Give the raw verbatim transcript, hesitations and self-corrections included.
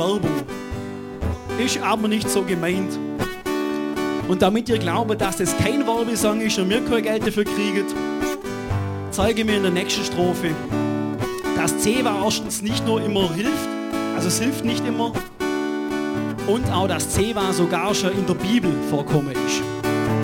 Werbung. Ist aber nicht so gemeint. Und damit ihr glaubt, dass das kein Werbesong ist und wir kein Geld dafür kriegen, zeige mir in der nächsten Strophe, dass Zewa erstens nicht nur immer hilft, also es hilft nicht immer, und auch, dass Zewa sogar schon in der Bibel vorkommen ist.